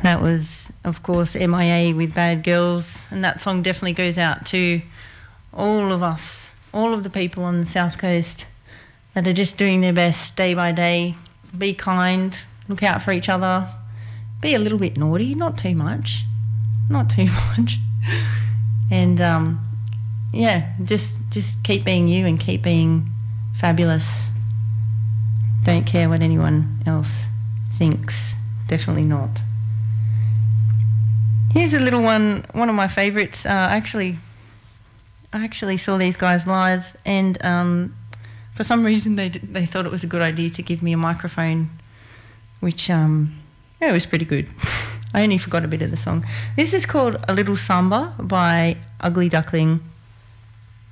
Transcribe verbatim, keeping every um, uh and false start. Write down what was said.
That was, of course, M I A with Bad Girls, and that song definitely goes out to all of us, all of the people on the South Coast that are just doing their best day by day. Be kind, look out for each other, be a little bit naughty, not too much, not too much. And, um, yeah, just just keep being you and keep being fabulous. Don't care what anyone else thinks. Definitely not. Here's a little one, one of my favourites. Uh, actually, I actually saw these guys live, and um, for some reason they they thought it was a good idea to give me a microphone, which um, yeah, it was pretty good. I only forgot a bit of the song. This is called A Little Samba by Ugly Duckling.